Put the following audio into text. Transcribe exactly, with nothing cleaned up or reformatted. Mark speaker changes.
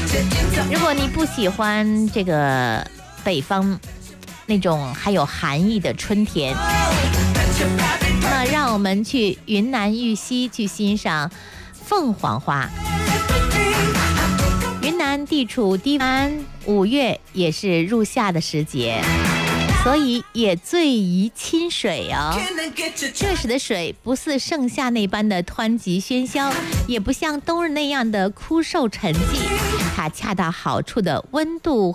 Speaker 1: 如果你不喜欢这个北方那种还有寒意的春天，那么让我们去云南玉溪去欣赏凤凰花。云南地处低湾，五月也是入夏的时节，所以也最宜亲水哦。这时的水不似盛夏那般的湍急喧嚣，也不像冬日那样的枯瘦沉寂，它恰到好处的温度